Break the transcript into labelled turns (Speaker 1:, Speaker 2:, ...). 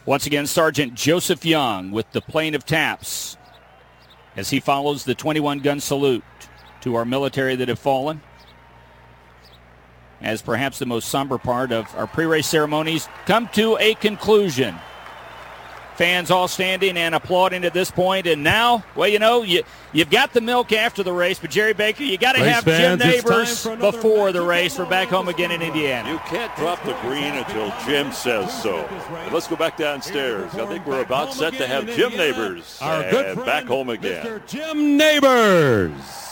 Speaker 1: Once again, Sergeant Joseph Young with the plane of taps as he follows the 21-gun salute to our military that have fallen. As perhaps the most somber part of our pre-race ceremonies come to a conclusion. Fans all standing and applauding at this point. And now, well, you've got the milk after the race, but Jerry Baker, you got to have Jim Neighbors before the race for back home again in Indiana.
Speaker 2: You can't drop the green until Jim says so. But let's go back downstairs. I think we're about set to have Jim Neighbors
Speaker 3: our good friend,
Speaker 2: back home again.
Speaker 3: Mr. Jim Neighbors.